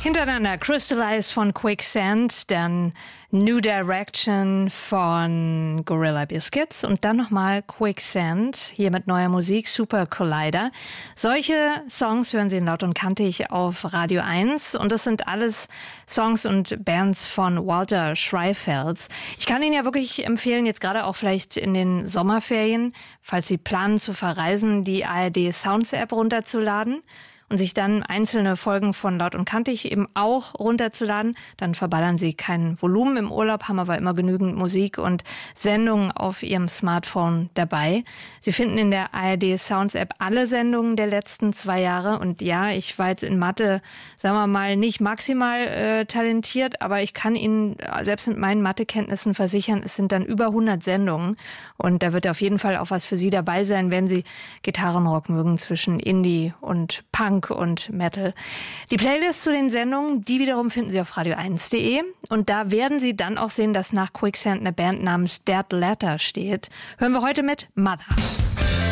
Hintereinander Crystallize von Quicksand, dann New Direction von Gorilla Biscuits und dann nochmal Quicksand, hier mit neuer Musik, Super Collider. Solche Songs hören Sie in Laut und Kantig auf Radio 1 und das sind alles Songs und Bands von Walter Schreifels. Ich kann Ihnen ja wirklich empfehlen, jetzt gerade auch vielleicht in den Sommerferien, falls Sie planen zu verreisen, die ARD Sounds App runterzuladen und sich dann einzelne Folgen von Laut und Kantig eben auch runterzuladen. Dann verballern Sie kein Volumen im Urlaub, haben aber immer genügend Musik und Sendungen auf Ihrem Smartphone dabei. Sie finden in der ARD Sounds App alle Sendungen der letzten 2 Jahre. Und ja, ich war jetzt in Mathe, sagen wir mal, nicht maximal talentiert, aber ich kann Ihnen selbst mit meinen Mathekenntnissen versichern, es sind dann über 100 Sendungen. Und da wird auf jeden Fall auch was für Sie dabei sein, wenn Sie Gitarrenrock mögen zwischen Indie und Punk und Metal. Die Playlist zu den Sendungen, die wiederum finden Sie auf radio1.de und da werden Sie dann auch sehen, dass nach Quicksand eine Band namens Dead Letter steht. Hören wir heute mit Mother.